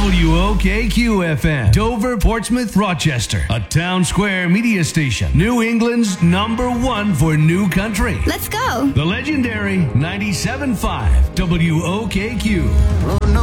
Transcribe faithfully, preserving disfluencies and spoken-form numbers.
W O K Q F M, Dover, Portsmouth, Rochester, a Town Square media station. New England's number one for new country. Let's go. The legendary ninety-seven point five W O K Q. Oh, no.